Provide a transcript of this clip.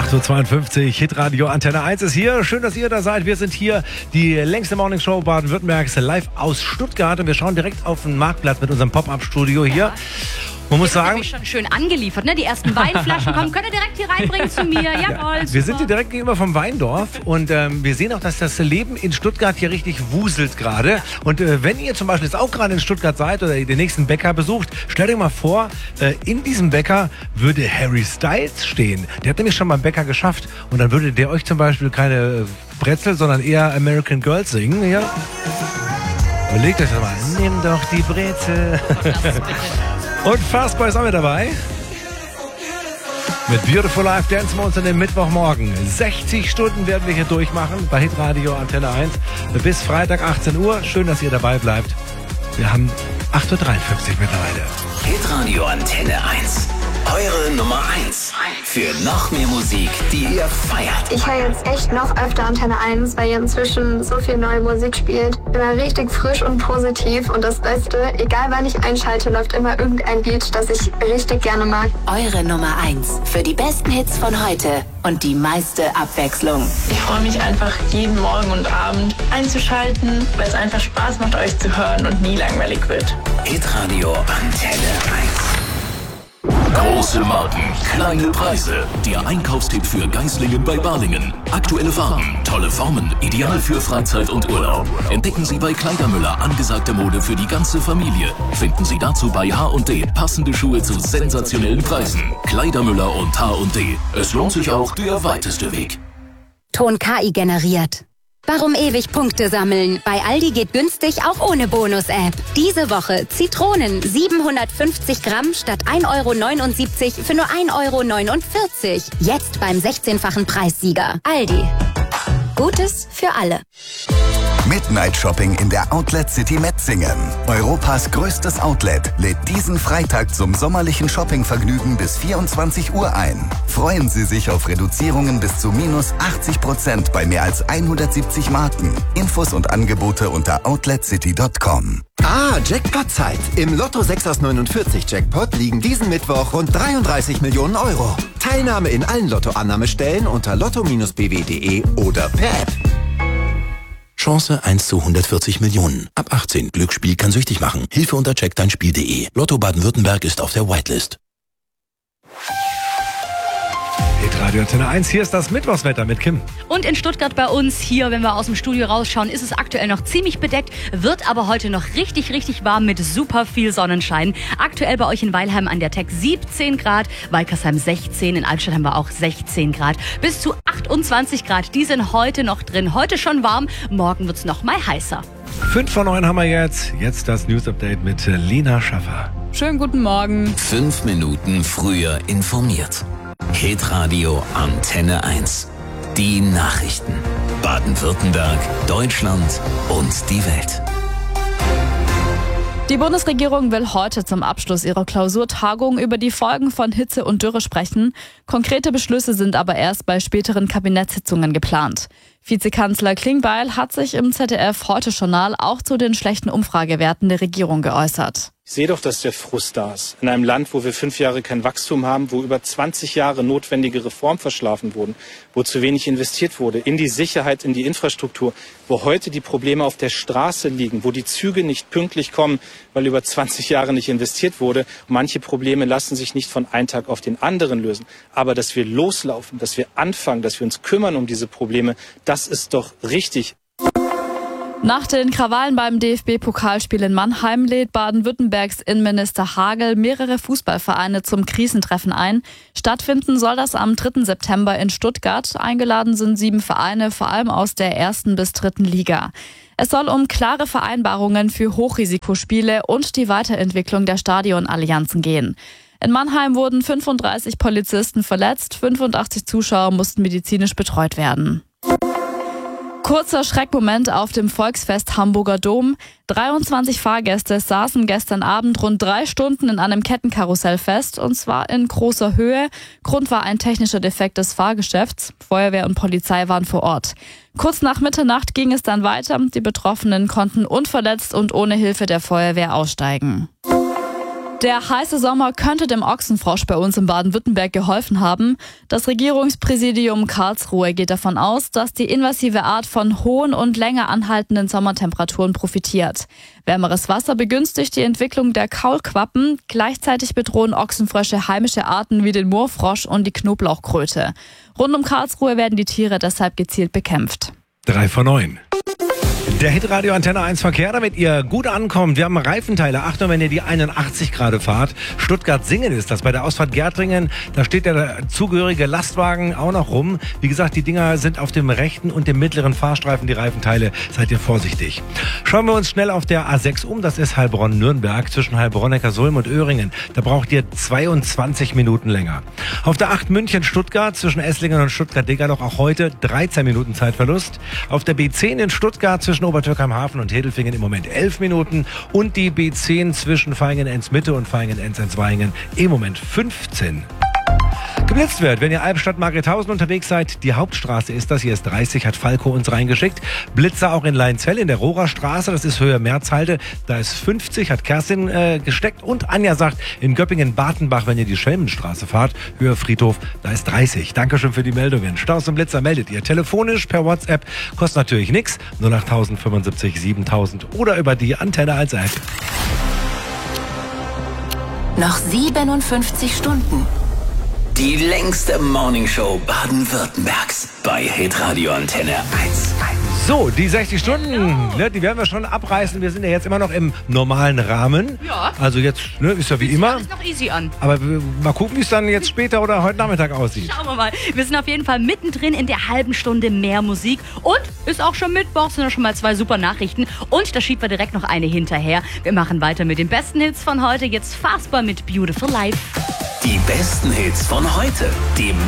8.52 Uhr, Hitradio Antenne 1 ist hier. Schön, dass ihr da seid. Wir sind hier, die längste Morningshow Baden-Württembergs, live aus Stuttgart. Und wir schauen direkt auf den Marktplatz mit unserem Pop-Up-Studio hier. Man muss sagen, schon schön angeliefert, ne? Die ersten Weinflaschen kommen. Könnt ihr direkt hier reinbringen zu mir? Jawohl. Wir sind hier direkt gegenüber vom Weindorf und wir sehen auch, dass das Leben in Stuttgart hier richtig wuselt gerade. Und wenn ihr zum Beispiel jetzt auch gerade in Stuttgart seid oder den nächsten Bäcker besucht, stellt euch mal vor, in diesem Bäcker würde Harry Styles stehen. Der hat nämlich schon mal einen Bäcker geschafft und dann würde der euch zum Beispiel keine Brezel, sondern eher American Girls singen. Ja? Überlegt euch das mal. Nimm doch die Brezel. Und Fastboy ist auch mit dabei. Mit Beautiful Life dancen wir uns an dem Mittwochmorgen. 60 Stunden werden wir hier durchmachen bei Hitradio Antenne 1 bis Freitag 18 Uhr. Schön, dass ihr dabei bleibt. Wir haben 8.53 Uhr mittlerweile. Hitradio Antenne 1. Eure Nummer 1 für noch mehr Musik, die ihr feiert. Ich höre jetzt echt noch öfter Antenne 1, weil ihr inzwischen so viel neue Musik spielt. Immer richtig frisch und positiv. Und das Beste, egal wann ich einschalte, läuft immer irgendein Lied, das ich richtig gerne mag. Eure Nummer 1 für die besten Hits von heute und die meiste Abwechslung. Ich freue mich einfach, jeden Morgen und Abend einzuschalten, weil es einfach Spaß macht, euch zu hören und nie langweilig wird. Hitradio Antenne 1. Große Marken, kleine Preise. Der Einkaufstipp für Geislingen bei Balingen. Aktuelle Farben, tolle Formen, ideal für Freizeit und Urlaub. Entdecken Sie bei Kleidermüller angesagte Mode für die ganze Familie. Finden Sie dazu bei H&D passende Schuhe zu sensationellen Preisen. Kleidermüller und H&D. Es lohnt sich auch der weiteste Weg. Ton KI generiert. Warum ewig Punkte sammeln? Bei Aldi geht günstig auch ohne Bonus-App. Diese Woche Zitronen 750 Gramm statt 1,79 € für nur 1,49 €. Jetzt beim 16-fachen Preissieger. Aldi. Gutes für alle. Midnight Shopping in der Outlet City Metzingen. Europas größtes Outlet lädt diesen Freitag zum sommerlichen Shoppingvergnügen bis 24 Uhr ein. Freuen Sie sich auf Reduzierungen bis zu minus 80% bei mehr als 170 Marken. Infos und Angebote unter outletcity.com. Jackpot-Zeit. Im Lotto 6 aus 49 Jackpot liegen diesen Mittwoch rund 33 Millionen Euro. Teilnahme in allen Lotto-Annahmestellen unter lotto-bw.de oder per App. Chance 1 zu 140 Millionen. Ab 18. Glücksspiel kann süchtig machen. Hilfe unter checkdeinspiel.de. Lotto Baden-Württemberg ist auf der Whitelist. Hitradio Antenne 1, hier ist das Mittwochswetter mit Kim. Und in Stuttgart bei uns hier, wenn wir aus dem Studio rausschauen, ist es aktuell noch ziemlich bedeckt, wird aber heute noch richtig, richtig warm mit super viel Sonnenschein. Aktuell bei euch in Weilheim an der Tech 17 Grad, Walkersheim 16, in Altstadt haben wir auch 16 Grad. Bis zu 28 Grad, die sind heute noch drin. Heute schon warm, morgen wird es noch mal heißer. 5 vor 9 haben wir jetzt. Jetzt das News-Update mit Lena Schaffer. Schönen guten Morgen. 5 Minuten früher informiert. Hitradio Antenne 1. Die Nachrichten. Baden-Württemberg, Deutschland und die Welt. Die Bundesregierung will heute zum Abschluss ihrer Klausurtagung über die Folgen von Hitze und Dürre sprechen. Konkrete Beschlüsse sind aber erst bei späteren Kabinettssitzungen geplant. Vizekanzler Klingbeil hat sich im ZDF-Heute-Journal auch zu den schlechten Umfragewerten der Regierung geäußert. Ich sehe doch, dass der Frust da ist. In einem Land, wo wir 5 Jahre kein Wachstum haben, wo über 20 Jahre notwendige Reformen verschlafen wurden, wo zu wenig investiert wurde in die Sicherheit, in die Infrastruktur, wo heute die Probleme auf der Straße liegen, wo die Züge nicht pünktlich kommen, weil über 20 Jahre nicht investiert wurde. Manche Probleme lassen sich nicht von einem Tag auf den anderen lösen. Aber dass wir loslaufen, dass wir anfangen, dass wir uns kümmern um diese Probleme, das ist doch richtig. Nach den Krawallen beim DFB-Pokalspiel in Mannheim lädt Baden-Württembergs Innenminister Hagel mehrere Fußballvereine zum Krisentreffen ein. Stattfinden soll das am 3. September in Stuttgart. Eingeladen sind 7 Vereine, vor allem aus der 1. bis 3. Liga. Es soll um klare Vereinbarungen für Hochrisikospiele und die Weiterentwicklung der Stadionallianzen gehen. In Mannheim wurden 35 Polizisten verletzt, 85 Zuschauer mussten medizinisch betreut werden. Kurzer Schreckmoment auf dem Volksfest Hamburger Dom. 23 Fahrgäste saßen gestern Abend rund 3 Stunden in einem Kettenkarussell fest, und zwar in großer Höhe. Grund war ein technischer Defekt des Fahrgeschäfts. Feuerwehr und Polizei waren vor Ort. Kurz nach Mitternacht ging es dann weiter. Die Betroffenen konnten unverletzt und ohne Hilfe der Feuerwehr aussteigen. Der heiße Sommer könnte dem Ochsenfrosch bei uns in Baden-Württemberg geholfen haben. Das Regierungspräsidium Karlsruhe geht davon aus, dass die invasive Art von hohen und länger anhaltenden Sommertemperaturen profitiert. Wärmeres Wasser begünstigt die Entwicklung der Kaulquappen. Gleichzeitig bedrohen Ochsenfrösche heimische Arten wie den Moorfrosch und die Knoblauchkröte. Rund um Karlsruhe werden die Tiere deshalb gezielt bekämpft. 3 vor 9. Der Hitradio Antenne 1 Verkehr, damit ihr gut ankommt. Wir haben Reifenteile. Achtung, wenn ihr die 81 gerade fahrt. Stuttgart-Singen ist das. Bei der Ausfahrt Gärtringen, da steht der zugehörige Lastwagen auch noch rum. Wie gesagt, die Dinger sind auf dem rechten und dem mittleren Fahrstreifen, die Reifenteile. Seid ihr vorsichtig. Schauen wir uns schnell auf der A6 um. Das ist Heilbronn-Nürnberg zwischen Heilbronn-Neckarsulm und Öhringen. Da braucht ihr 22 Minuten länger. Auf der 8 München-Stuttgart zwischen Esslingen und Stuttgart-Degerloch auch heute 13 Minuten Zeitverlust. Auf der B10 in Stuttgart zwischen Obertürkheim-Hafen und Hedelfingen im Moment 11 Minuten und die B10 zwischen Vaihingen-Enz-Mitte und Vaihingen-Enz-Vaihingen im Moment 15. Geblitzt wird, wenn ihr Albstadt-Margrethausen unterwegs seid. Die Hauptstraße ist das, hier ist 30, hat Falco uns reingeschickt. Blitzer auch in Leinzell in der Rohrerstraße, das ist Höhe Merzhalde. Da ist 50, hat Kerstin gesteckt. Und Anja sagt, in Göppingen-Bartenbach, wenn ihr die Schelmenstraße fahrt, Höhe Friedhof, da ist 30. Dankeschön für die Meldungen. Staus und Blitzer meldet ihr telefonisch per WhatsApp. Kostet natürlich nichts. 08000 75 7000 oder über die Antenne als App. Noch 57 Stunden. Die längste Morningshow Baden-Württembergs bei Hitradio Antenne 1. So, die 60 Stunden, ne, die werden wir schon abreißen. Wir sind ja jetzt immer noch im normalen Rahmen. Ja. Also jetzt, ne, ist ja wie immer. Alles noch easy an. Aber mal gucken, wie es dann jetzt später oder heute Nachmittag aussieht. Schauen wir mal. Wir sind auf jeden Fall mittendrin in der halben Stunde mehr Musik. Und ist auch schon Mittwoch, sind ja schon mal 2 super Nachrichten. Und da schieben wir direkt noch eine hinterher. Wir machen weiter mit den besten Hits von heute. Jetzt Fassbar mit Beautiful Life. Die besten Hits von heute. Die